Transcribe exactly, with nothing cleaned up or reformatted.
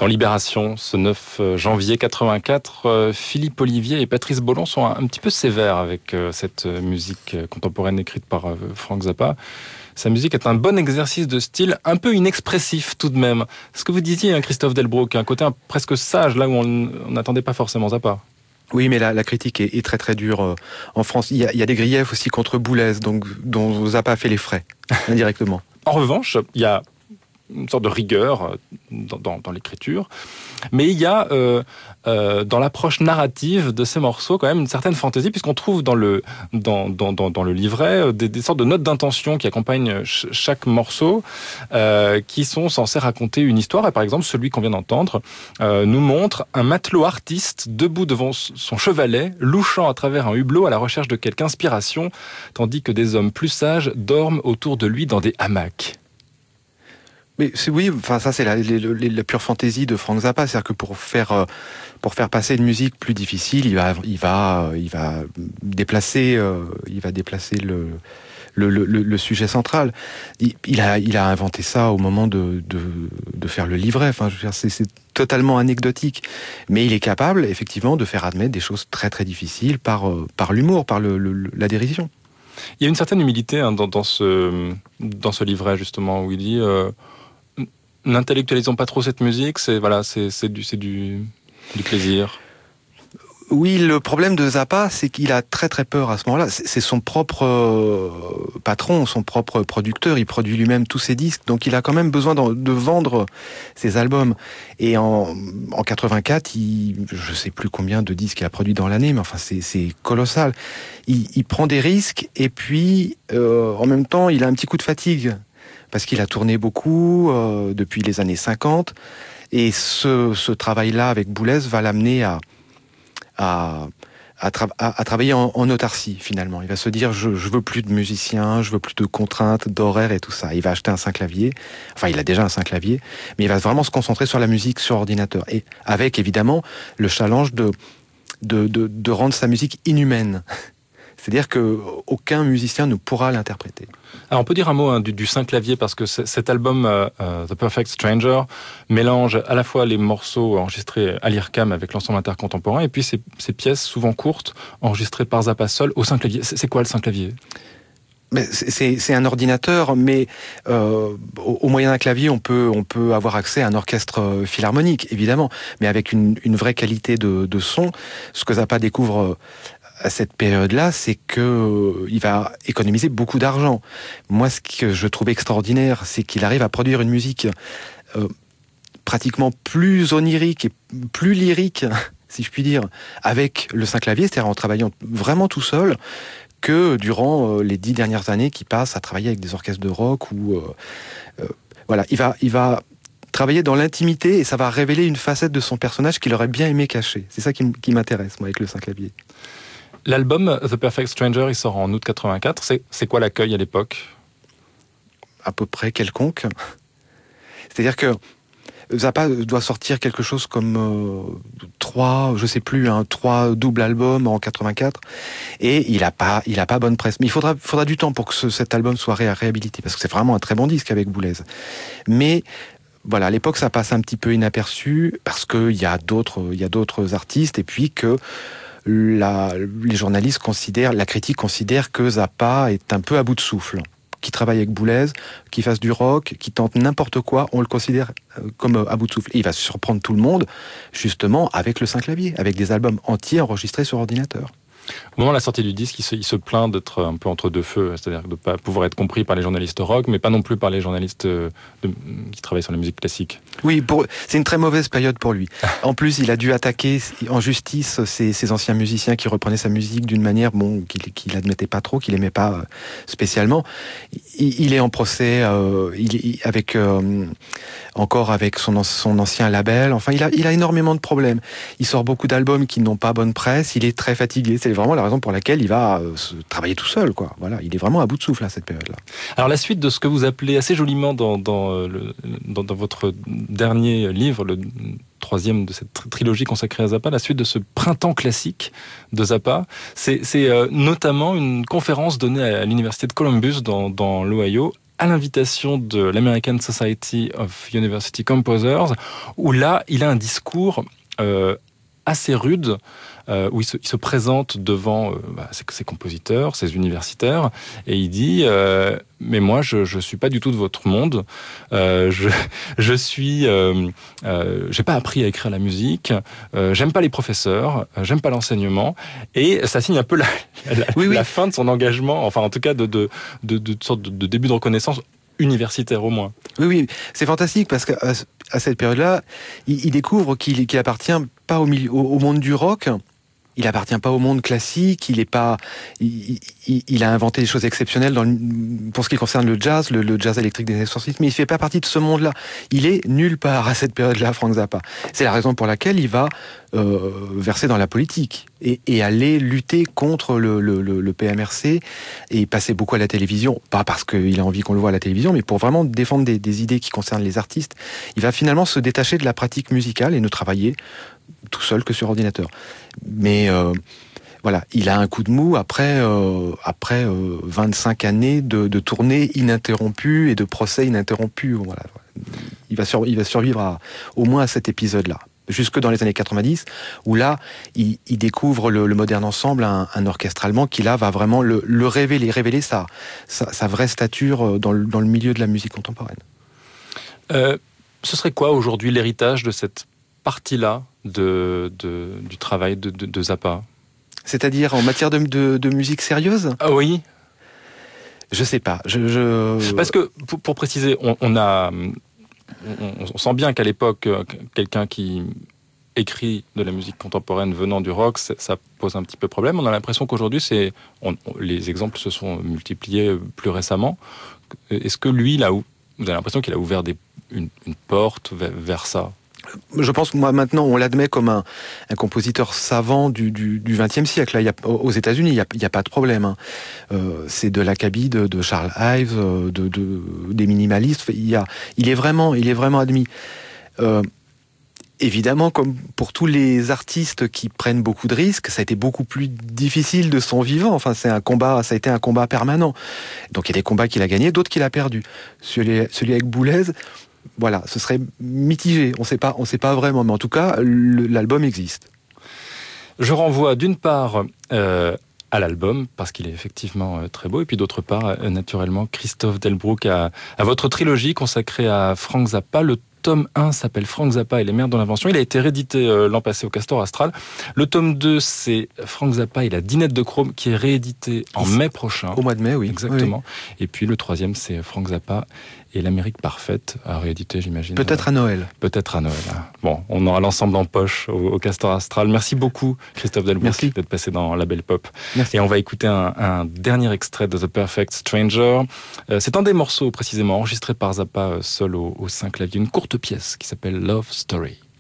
Dans Libération, ce neuf janvier quatre-vingt-quatre, euh, Philippe Olivier et Patrice Baulon sont un, un petit peu sévères avec euh, cette musique contemporaine écrite par euh, Frank Zappa. Sa musique est un bon exercice de style, un peu inexpressif tout de même. Ce que vous disiez, hein, Christophe Delbrück, un côté un, presque sage, là où on n'attendait pas forcément Zappa. Oui, mais la, la critique est, est très très dure en France. Il y a, il y a des griefs aussi contre Boulez, donc, dont Zappa a fait les frais, indirectement. En revanche, il y a une sorte de rigueur dans, dans, dans l'écriture, mais il y a euh, euh, dans l'approche narrative de ces morceaux quand même une certaine fantaisie, puisqu'on trouve dans le dans dans dans, dans le livret des, des sortes de notes d'intention qui accompagnent ch- chaque morceau, euh, qui sont censés raconter une histoire. Et par exemple, celui qu'on vient d'entendre euh, nous montre un matelot artiste debout devant son chevalet, louchant à travers un hublot à la recherche de quelque inspiration, tandis que des hommes plus sages dorment autour de lui dans des hamacs. Mais c'est, oui, enfin ça c'est la, la, la pure fantaisie de Frank Zappa, c'est-à-dire que pour faire pour faire passer une musique plus difficile, il va il va il va déplacer euh, il va déplacer le le, le, le sujet central. Il, il a il a inventé ça au moment de de, de faire le livret. Enfin, je veux dire, c'est, c'est totalement anecdotique, mais il est capable effectivement de faire admettre des choses très très difficiles par par l'humour, par le, le la dérision. Il y a une certaine humilité hein, dans, dans ce dans ce livret justement où il dit euh, n'intellectualisons pas trop cette musique, c'est voilà, c'est c'est du c'est du du plaisir. Oui, le problème de Zappa, c'est qu'il a très très peur à ce moment-là. C'est, c'est son propre euh, patron, son propre producteur. Il produit lui-même tous ses disques, donc il a quand même besoin de, de vendre ses albums. Et en, en quatre-vingt-quatre, il, je sais plus combien de disques il a produit dans l'année, mais enfin c'est, c'est colossal. Il, il prend des risques et puis euh, en même temps, il a un petit coup de fatigue parce qu'il a tourné beaucoup euh, depuis les années cinquante. Et ce, ce travail-là avec Boulez va l'amener à À, à, tra- à, à travailler en, en autarcie finalement. Il va se dire je, je veux plus de musiciens, je veux plus de contraintes, d'horaires et tout ça. Il va acheter un Synclavier, enfin il a déjà un Synclavier, mais il va vraiment se concentrer sur la musique sur ordinateur et avec évidemment le challenge de de, de, de rendre sa musique inhumaine. C'est-à-dire que aucun musicien ne pourra l'interpréter. Alors on peut dire un mot hein, du, du Synclavier parce que cet album euh, The Perfect Stranger mélange à la fois les morceaux enregistrés à l'I R C A M avec l'ensemble intercontemporain et puis ces, ces pièces souvent courtes enregistrées par Zappa seul au Synclavier. C'est, c'est quoi le Synclavier ? Mais c'est, c'est un ordinateur, mais euh, au, au moyen d'un clavier, on peut, on peut avoir accès à un orchestre philharmonique, évidemment, mais avec une, une vraie qualité de, de son. Ce que Zappa découvre à cette période-là, c'est que euh, il va économiser beaucoup d'argent. Moi, ce que je trouve extraordinaire, c'est qu'il arrive à produire une musique euh, pratiquement plus onirique et plus lyrique, si je puis dire, avec le Synclavier, c'est-à-dire en travaillant vraiment tout seul, que durant euh, les dix dernières années qu'il passe à travailler avec des orchestres de rock ou euh, euh, voilà, il va, il va travailler dans l'intimité et ça va révéler une facette de son personnage qu'il aurait bien aimé cacher. C'est ça qui, m- qui m'intéresse, moi, avec le Synclavier. L'album The Perfect Stranger, il sort en août quatre-vingt-quatre. C'est, c'est quoi l'accueil à l'époque ? À peu près quelconque. C'est-à-dire que Zappa doit sortir quelque chose comme euh, trois, je sais plus, hein, trois doubles albums en quatre-vingt-quatre, et il a pas, il a pas bonne presse. Mais il faudra, faudra du temps pour que ce, cet album soit ré- réhabilité, parce que c'est vraiment un très bon disque avec Boulez. Mais voilà, à l'époque, ça passe un petit peu inaperçu parce que il y a d'autres, il y a d'autres artistes, et puis que la, les journalistes considèrent, la critique considère que Zappa est un peu à bout de souffle. Qui travaille avec Boulez, qui fasse du rock, qui tente n'importe quoi, on le considère comme à bout de souffle. Et il va surprendre tout le monde, justement, avec le Synclavier, avec des albums entiers enregistrés sur ordinateur. Au moment de la sortie du disque, il se, il se plaint d'être un peu entre deux feux, c'est-à-dire de ne pas pouvoir être compris par les journalistes rock, mais pas non plus par les journalistes de, qui travaillent sur la musique classique. Oui, pour, c'est une très mauvaise période pour lui. En plus, il a dû attaquer en justice ses, ses anciens musiciens qui reprenaient sa musique d'une manière bon, qu'il, qu'il admettait pas trop, qu'il aimait pas spécialement. Il, il est en procès euh, il, il, avec euh, encore avec son, son ancien label. Enfin, il a, il a énormément de problèmes. Il sort beaucoup d'albums qui n'ont pas bonne presse. Il est très fatigué. C'est vraiment la raison pour laquelle il va euh, se travailler tout seul, quoi. Voilà, il est vraiment à bout de souffle à cette période-là. Alors la suite de ce que vous appelez assez joliment dans dans, le, dans, dans votre dernier livre, le troisième de cette trilogie consacrée à Zappa, la suite de ce printemps classique de Zappa, c'est, c'est euh, notamment une conférence donnée à l'université de Columbus dans, dans l'Ohio à l'invitation de l'American Society of University Composers, où là, il a un discours euh, assez rude, euh, où il se, il se présente devant euh, bah, ses, ses compositeurs, ses universitaires, et il dit euh, « Mais moi, je ne suis pas du tout de votre monde. Euh, je, je suis... Euh, euh, j'ai pas appris à écrire la musique. Euh, j'aime pas les professeurs. Euh, j'aime pas l'enseignement. » Et ça signe un peu la, la, oui, oui. la fin de son engagement, enfin en tout cas de, de, de, de, de sorte de, de début de reconnaissance universitaire au moins. Oui, oui, c'est fantastique parce qu'à à cette période-là, il, il découvre qu'il qu'il appartient pas au, milieu, au, au monde du rock. Il appartient pas au monde classique. Il est pas. Il, il, il a inventé des choses exceptionnelles dans le, pour ce qui concerne le jazz, le, le jazz électrique des années soixante, mais il fait pas partie de ce monde-là. Il est nulle part à cette période-là, Frank Zappa. C'est la raison pour laquelle il va euh, verser dans la politique et, et aller lutter contre le, le, le, le P M R C et passer beaucoup à la télévision. Pas parce qu'il a envie qu'on le voit à la télévision, mais pour vraiment défendre des, des idées qui concernent les artistes. Il va finalement se détacher de la pratique musicale et ne travailler tout seul que sur ordinateur. Mais euh, voilà, il a un coup de mou après euh, après euh, vingt-cinq années de, de tournées ininterrompues et de procès ininterrompus. Voilà, il va sur, il va survivre à, au moins à cet épisode-là, jusque dans les années quatre-vingt-dix, où là, il, il découvre le, le Modern Ensemble, un, un orchestre allemand qui là va vraiment le, le révéler, révéler sa, sa, sa vraie stature dans le, dans le milieu de la musique contemporaine. Euh, ce serait quoi aujourd'hui l'héritage de cette partie-là de, de, du travail de, de, de Zappa? C'est-à-dire en matière de, de, de musique sérieuse? Ah oui. Je sais pas. Je, je... Parce que, pour, pour préciser, on, on a... On, on sent bien qu'à l'époque, quelqu'un qui écrit de la musique contemporaine venant du rock, ça pose un petit peu problème. On a l'impression qu'aujourd'hui, c'est, on, les exemples se sont multipliés plus récemment. Est-ce que lui, là où vous avez l'impression qu'il a ouvert des, une, une porte vers, vers ça? Je pense que moi maintenant on l'admet comme un, un compositeur savant du, du, du vingtième siècle. Là, il y a, aux États-Unis, il n'y a, il y a pas de problème. Hein. Euh, c'est de l'acabit de, de Charles Ives, de, de, des minimalistes. Il, y a, il est vraiment, il est vraiment admis. Euh, évidemment, comme pour tous les artistes qui prennent beaucoup de risques, ça a été beaucoup plus difficile de son vivant. Enfin, c'est un combat, ça a été un combat permanent. Donc, il y a des combats qu'il a gagnés, d'autres qu'il a perdus. Celui, celui avec Boulez. Voilà, ce serait mitigé. On sait pas, on sait pas vraiment, mais en tout cas, le, l'album existe. Je renvoie d'une part euh, à l'album parce qu'il est effectivement euh, très beau, et puis d'autre part, euh, naturellement, Christophe Delbrück à, à votre trilogie consacrée à Frank Zappa. Le tome un s'appelle Frank Zappa et les mères de l'invention. Il a été réédité euh, l'an passé au Castor Astral. Le tome deux, c'est Frank Zappa et la Dinette de Chrome, qui est réédité en mai prochain. Au mois de mai, oui. Exactement. Oui. Et puis le troisième, c'est Frank Zappa et l'Amérique parfaite, à rééditer, j'imagine. Peut-être à Noël. Peut-être à Noël. Bon, on aura l'ensemble en poche au, au Castor Astral. Merci beaucoup, Christophe Delbrück, d'être passé dans La Belle Pop. Merci. Et on va écouter un, un dernier extrait de The Perfect Stranger. Euh, c'est un des morceaux, précisément, enregistré par Zappa seul au, au cinq claviers. Une courte pièce qui s'appelle Love Story.